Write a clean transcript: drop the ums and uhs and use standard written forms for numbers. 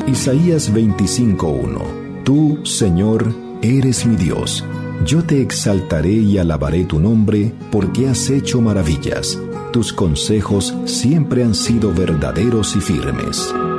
Isaías 25:1. Tú, Señor, eres mi Dios. Yo te exaltaré y alabaré tu nombre, porque has hecho maravillas. Tus consejos siempre han sido verdaderos y firmes.